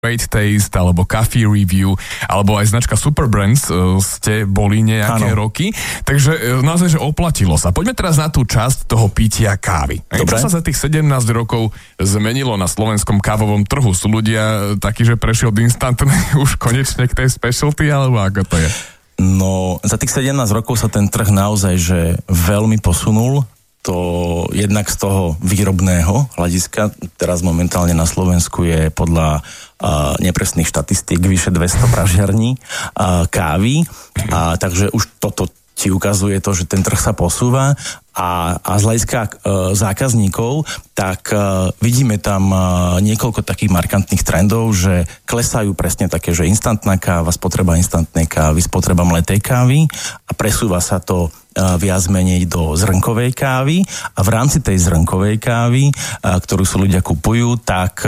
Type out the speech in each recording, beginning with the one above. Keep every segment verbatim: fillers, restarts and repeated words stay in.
Great Taste, alebo Coffee Review, alebo aj značka Super Brands uh, ste boli nejaké ano. roky. Takže uh, naozaj, že oplatilo sa. Poďme teraz na tú časť toho pitia kávy. Dobre. Čo sa za tých sedemnásť rokov zmenilo na slovenskom kávovom trhu? Sú ľudia takí, že prešli od instantnej už konečne k tej specialty, alebo ako to je? No, za tých sedemnásť rokov sa ten trh naozaj, že veľmi posunul. To jednak z toho výrobného hľadiska, teraz momentálne na Slovensku je podľa uh, nepresných štatistík vyše dvesto pražiarní uh, kávy, a takže už toto ti ukazuje to, že ten trh sa posúva a, a z hľadiska uh, zákazníkov, tak uh, vidíme tam uh, niekoľko takých markantných trendov, že klesajú presne také, že instantná káva, spotreba instantnej kávy, spotreba mletej kávy a presúva sa to viac menej do zrnkovej kávy a v rámci tej zrnkovej kávy, ktorú si ľudia kupujú, tak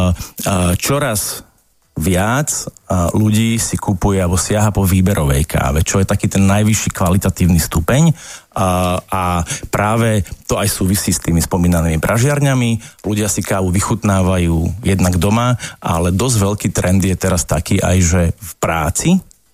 čoraz viac ľudí si kupuje alebo siaha po výberovej káve, čo je taký ten najvyšší kvalitatívny stupeň a, a práve to aj súvisí s tými spomínanými pražiarňami. Ľudia si kávu vychutnávajú jednak doma, ale dosť veľký trend je teraz taký aj, že v práci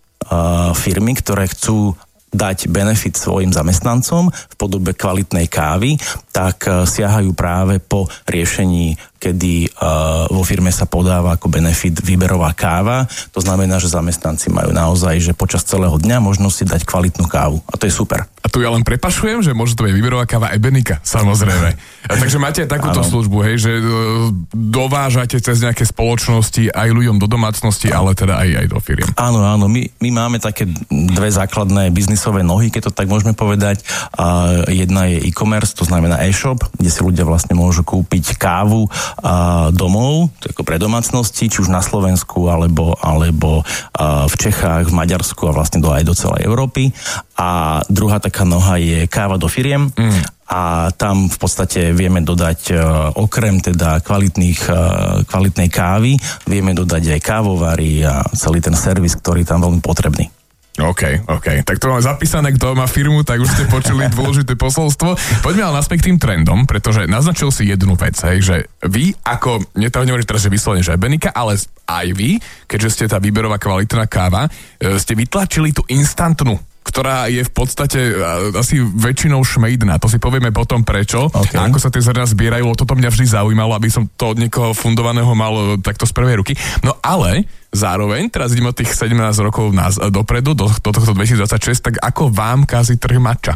firmy, ktoré chcú dať benefit svojim zamestnancom v podobe kvalitnej kávy, tak uh, siahajú práve po riešení, kedy uh, vo firme sa podáva ako benefit výberová káva. To znamená, že zamestnanci majú naozaj, že počas celého dňa možnosť si dať kvalitnú kávu. A to je super. A tu ja len prepašujem, že môže to byť výberová káva Ebenika, samozrejme. A takže máte takúto ano. službu, hej, že uh, dovážate cez nejaké spoločnosti aj ľuďom do domácnosti, ale teda aj, aj do firiem. Áno, áno. My, my máme také dve základné biznisové nohy, keď to tak môžeme povedať. Uh, jedna je e-commerce, to znamená e-shop, kde si ľudia vlastne môžu kúpiť kávu uh, domov, ako pre domácnosti, či už na Slovensku, alebo, alebo uh, v Čechách, v Maďarsku a vlastne do, aj do celej Európy. A druhá taká noha je káva do firiem. Mm. A tam v podstate vieme dodať uh, okrem teda kvalitných, uh, kvalitnej kávy, vieme dodať aj kávovary a celý ten servis, ktorý tam veľmi potrebný. OK, OK. Tak to máme zapísané, kto má firmu, tak už ste počuli dôležité posolstvo. Poďme ale naspäť k tým trendom, pretože naznačil si jednu vec, hej, že vy ako, nehovorím teraz, že vyslovene, že Ebenika, ale aj vy, keďže ste tá výberová kvalitná káva, ste vytlačili tú instantnú, ktorá je v podstate asi väčšinou šmejdná. To si povieme potom prečo. Okay. A ako sa tie zrná zbierajú, toto mňa vždy zaujímalo, aby som to od niekoho fundovaného mal takto z prvej ruky. No ale zároveň, teraz ideme od tých sedemnásť rokov nás dopredu, do, do tohto dvetisícdvadsaťšesť, tak ako vám kazí trh matcha?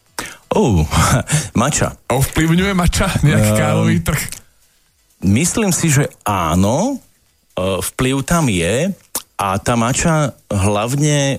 Oh, matcha. Ovplyvňuje matcha nejaký um, kávový trh? Myslím si, že áno. Vplyv tam je a tá matcha hlavne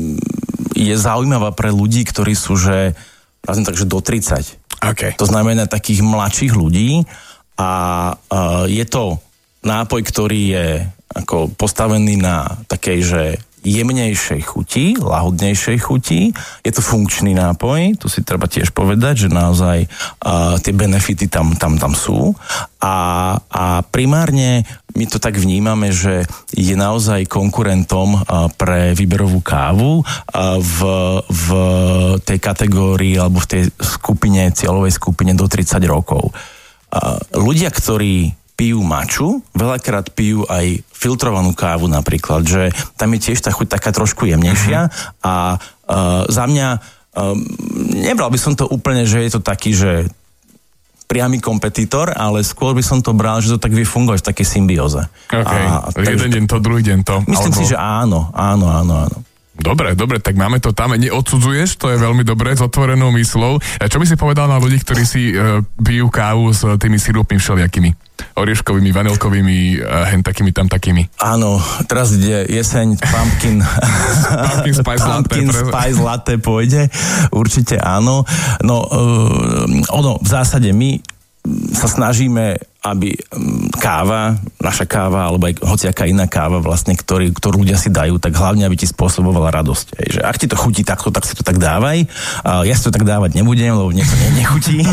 je zaujímavá pre ľudí, ktorí sú, že vlastne takže do tridsať. Okay. To znamená takých mladších ľudí a uh, je to nápoj, ktorý je ako postavený na takej, že jemnejšej chuti, lahodnejšej chuti. Je to funkčný nápoj, to si treba tiež povedať, že naozaj uh, tie benefity tam, tam, tam sú. A, a primárne my to tak vnímame, že je naozaj konkurentom uh, pre výberovú kávu uh, v, v tej kategórii alebo v tej skupine, cieľovej skupine do tridsať rokov. Uh, ľudia, ktorí pijú maču, veľakrát pijú aj filtrovanú kávu napríklad, že tam je tiež tá chuť taká trošku jemnejšia uh-huh. a uh, za mňa uh, nebral by som to úplne, že je to taký, že priamy kompetitor, ale skôr by som to bral, že to tak vie fungovať v takej symbióze. Okay. A, jeden deň to, druhý deň to. Myslím alebo... si, že áno, áno, áno, áno. Dobre, dobre, tak máme to tam. Neodsudzuješ, to je veľmi dobré, s otvorenou myslou. Čo by si povedal na ľudí, ktorí si uh, pijú kávu s tými sirupmi všelijakými? Orieškovými, vanilkovými, uh, hen takými tam takými. Áno, teraz ide jeseň, pumpkin, pumpkin spice pumpkin latte. spice latte pôjde, určite áno. No, uh, ono, v zásade my sa snažíme, aby káva, naša káva, alebo aj hociaká iná káva vlastne, ktorý, ktorú ľudia si dajú, tak hlavne, aby ti spôsobovala radosť. Hej, že ak ti to chutí takto, tak si to tak dávaj. Uh, ja si to tak dávať nebudem, lebo mne to ne- nechutí.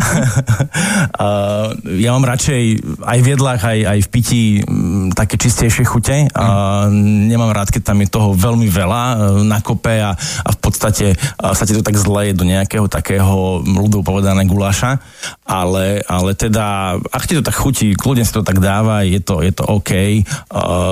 uh, ja mám radšej aj v jedlách, aj, aj v pití m, také čistejšie chute. Uh, nemám rád, keď tam je toho veľmi veľa uh, na kope a, a v podstate uh, sa ti to tak zleje do nejakého takého ľudov povedané guláša. Ale, ale teda, ak ti to to tak chutí, kľudne si to tak dáva, je to, je to OK. Uh,